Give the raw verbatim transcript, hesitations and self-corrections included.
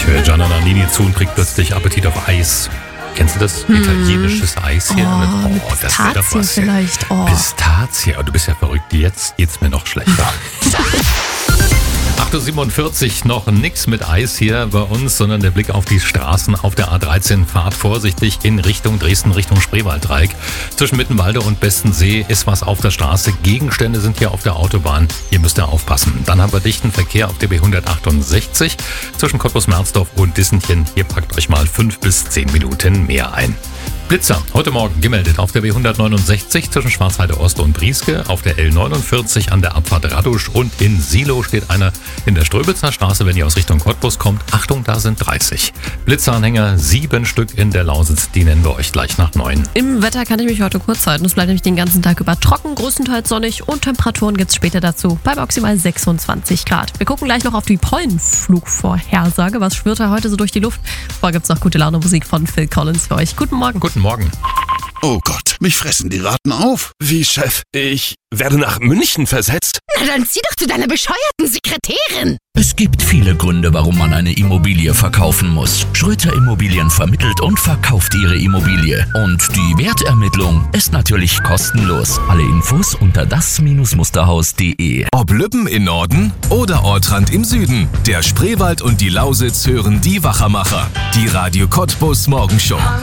Äh, Gianna Nannini zu und kriegt plötzlich Appetit auf Eis. Kennst du das? Hm. Italienisches Eis hier? Oh, oh das wäre doch was. Vielleicht. Oh. Pistazie. Oh, du bist ja verrückt. Jetzt geht's mir noch schlechter. acht Uhr siebenundvierzig, noch nichts mit Eis hier bei uns, sondern der Blick auf die Straßen auf der A dreizehn. Fahrt vorsichtig in Richtung Dresden, Richtung Spreewalddreieck. Zwischen Mittenwalde und Bestensee ist was auf der Straße. Gegenstände sind hier auf der Autobahn. Hier müsst ihr aufpassen. Dann haben wir dichten Verkehr auf der B hundertachtundsechzig zwischen Cottbus-Merzdorf und Dissenchen. Hier packt euch mal fünf bis zehn Minuten mehr ein. Blitzer, heute Morgen gemeldet auf der B hundertneunundsechzig zwischen Schwarzheide Ost und Brieske, auf der L neunundvierzig an der Abfahrt Radusch und in Silo steht einer in der Ströbitzer Straße, wenn ihr aus Richtung Cottbus kommt. Achtung, da sind dreißig. Blitzeranhänger, sieben Stück in der Lausitz, die nennen wir euch gleich nach neun. Im Wetter kann ich mich heute kurz halten. Es bleibt nämlich den ganzen Tag über trocken, größtenteils sonnig und Temperaturen gibt es später dazu bei maximal sechsundzwanzig Grad. Wir gucken gleich noch auf die Pollenflugvorhersage. Was schwirrt da heute so durch die Luft? Vorher gibt es noch gute Laune Musik von Phil Collins für euch. Guten Morgen. Guten Morgen. Oh Gott, mich fressen die Ratten auf. Wie, Chef? Ich werde nach München versetzt? Na dann zieh doch zu deiner bescheuerten Sekretärin. Es gibt viele Gründe, warum man eine Immobilie verkaufen muss. Schröter Immobilien vermittelt und verkauft ihre Immobilie. Und die Wertermittlung ist natürlich kostenlos. Alle Infos unter das Musterhaus punkt de. Ob Lübben im Norden oder Ortrand im Süden, der Spreewald und die Lausitz hören die Wachermacher. Die Radio Cottbus Morgenshow.